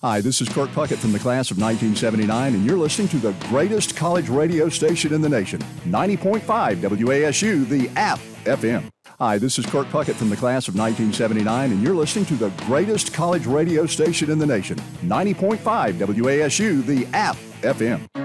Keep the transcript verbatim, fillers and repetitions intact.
Hi, this is Kurt Puckett from the class of nineteen seventy-nine, and you're listening to the greatest college radio station in the nation, ninety point five W A S U, the App F M. Hi, this is Kurt Puckett from the class of nineteen seventy-nine, and you're listening to the greatest college radio station in the nation, ninety point five W A S U, the App F M.